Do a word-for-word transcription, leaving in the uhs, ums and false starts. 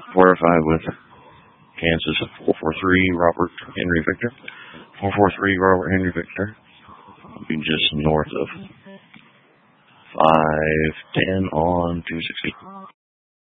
four oh five with Kansas, four four three, Robert Henry Victor. four four three, Robert Henry Victor. I'll be just north of five ten on two sixty.